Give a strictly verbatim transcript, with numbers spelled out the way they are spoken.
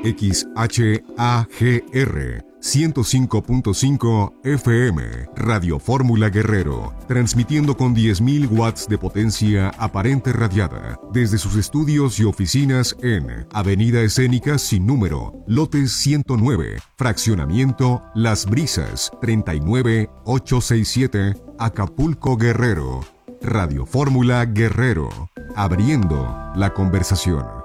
X H A G R ciento cinco punto cinco F M, Radio Fórmula Guerrero, transmitiendo con diez mil watts de potencia aparente radiada, desde sus estudios y oficinas en Avenida Escénica Sin Número, Lote ciento nueve, Fraccionamiento Las Brisas, treinta y nueve mil ochocientos sesenta y siete, Acapulco, Guerrero. Radio Fórmula Guerrero, abriendo la conversación.